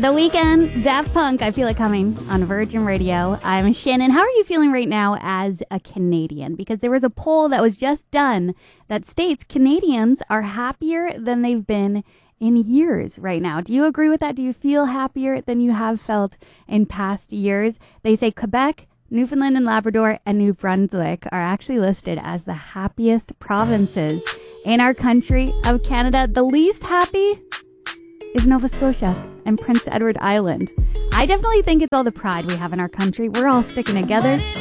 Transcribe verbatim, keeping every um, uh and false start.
The Weeknd, Daft Punk, I Feel It Coming on Virgin Radio. I'm Shannon. How are you feeling right now as a Canadian? Because there was a poll that was just done that states Canadians are happier than they've been in years right now. Do you agree with that? Do you feel happier than you have felt in past years? They say Quebec, Newfoundland and Labrador, and New Brunswick are actually listed as the happiest provinces in our country of Canada. The least happy is Nova Scotia and Prince Edward Island. I definitely think it's all the pride we have in our country. We're all sticking together.